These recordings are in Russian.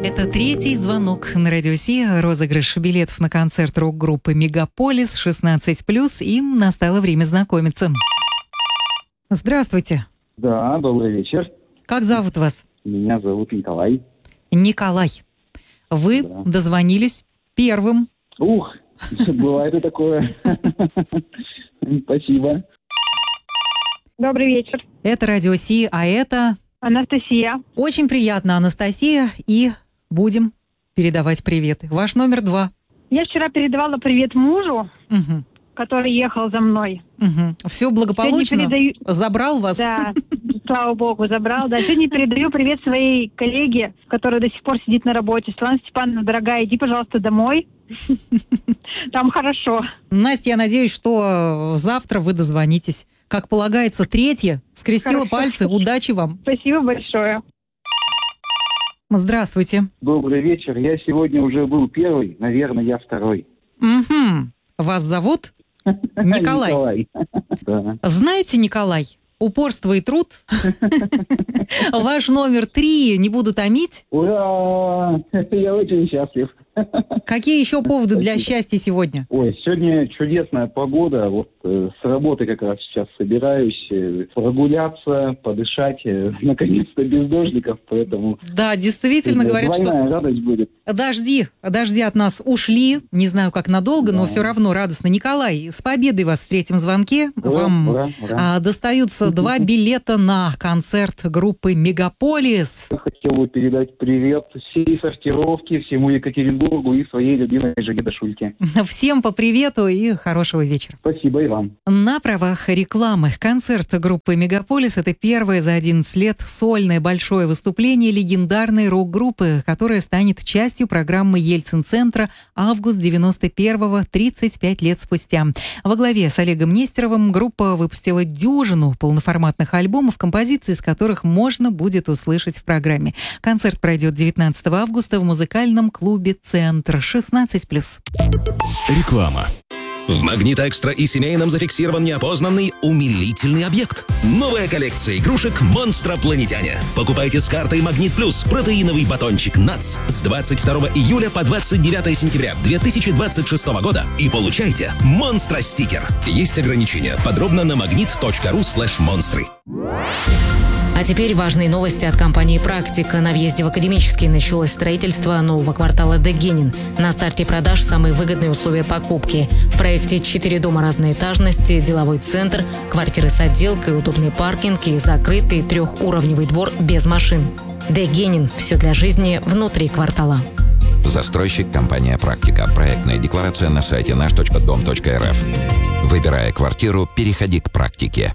Это третий звонок на Радио Си. Розыгрыш билетов на концерт рок-группы «Мегаполис» 16+. Им настало время знакомиться. Здравствуйте. Да, добрый вечер. Как зовут вас? Меня зовут Николай. Николай. Вы дозвонились первым. Ух, бывает и такое. Спасибо. Добрый вечер. Это Радио Си, а это... Анастасия. Очень приятно, Анастасия, и будем передавать приветы. Ваш номер 2. Я вчера передавала привет мужу, который ехал за мной. Все благополучно? Забрал вас? Да, слава богу, забрал. Да, сегодня передаю привет своей коллеге, которая до сих пор сидит на работе. Светлана Степановна, дорогая, иди, пожалуйста, домой. Там хорошо. Настя, я надеюсь, что завтра вы дозвонитесь. Как полагается, третье. Скрестила пальцы. Удачи вам. Спасибо большое. Здравствуйте. Добрый вечер. Я сегодня уже был первый, наверное, я второй. Вас зовут? Николай. Николай. Да. Знаете, Николай, упорство и труд. Ваш номер 3, не буду томить. Ура! Я очень счастлив. Какие еще поводы для счастья сегодня? Ой, сегодня чудесная погода. Вот с работы как раз сейчас собираюсь прогуляться, подышать. Наконец-то без дождиков, поэтому... Да, действительно говорят, что... Двойная радость будет. Дожди от нас ушли. Не знаю, как надолго, но все равно радостно. Николай, с победой вас в третьем звонке. Вам достаются 2 билета на концерт группы «Мегаполис». Я хотел бы передать привет всей сортировке, всему Екатеринбургу и своей любимой жене Дашульке. Всем по привету и хорошего вечера. Спасибо и вам. На правах рекламы. Концерт группы «Мегаполис» — это первое за 11 лет сольное большое выступление легендарной рок-группы, которая станет частью программы Ельцин-центра «Август 91-го», 35 лет спустя. Во главе с Олегом Нестеровым группа выпустила дюжину полноформатных альбомов, композиции из которых можно будет услышать в программе. Концерт пройдет 19 августа в музыкальном клубе «Центр» 16+. Реклама. В «Магнит Экстра» и семейном зафиксирован неопознанный умилительный объект. Новая коллекция игрушек «Монстропланетяне». Покупайте с картой «Магнит Плюс» протеиновый батончик «НАЦ» с 22 июля по 29 сентября 2026 года и получайте «Монстро-стикер». Есть ограничения. Подробно на magnet.ru/монстры. А теперь важные новости от компании «Практика». На въезде в Академический началось строительство нового квартала Дегенин. На старте продаж самые выгодные условия покупки. В проекте 4 дома разной этажности, деловой центр, квартиры с отделкой, удобный паркинг и закрытый 3-уровневый двор без машин. Дегенин. Все для жизни внутри квартала. Застройщик компания «Практика». Проектная декларация на сайте наш.дом.рф. Выбирая квартиру, переходи к «Практике».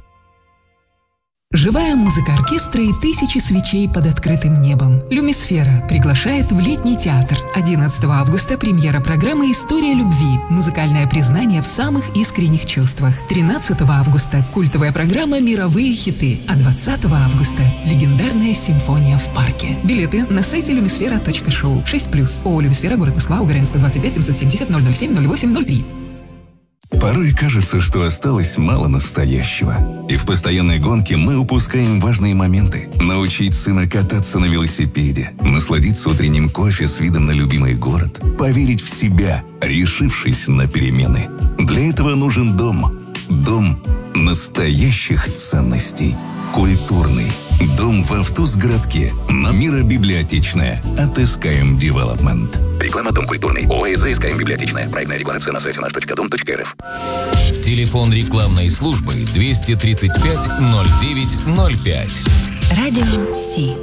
Живая музыка оркестра и тысячи свечей под открытым небом. «Люмисфера» приглашает в летний театр. 11 августа премьера программы «История любви». Музыкальное признание в самых искренних чувствах. 13 августа культовая программа «Мировые хиты». А 20 августа легендарная симфония в парке. Билеты на сайте lumisfera.show. 6+. ООО «Люмисфера», город Москва, УГРН 125 770 007 08 03. Порой кажется, что осталось мало настоящего. И в постоянной гонке мы упускаем важные моменты. Научить сына кататься на велосипеде, насладиться утренним кофе с видом на любимый город, поверить в себя, решившись на перемены. Для этого нужен дом. Дом настоящих ценностей. Культурный. Дом в Автузгородке. На Миробиблиотечная. От SKM Development. Реклама «Дом культурный». ОАО «СКМ Библиотечная». Проектная декларация на сайте наш.дом.рф. Телефон рекламной службы 235 09 05. Радио Си.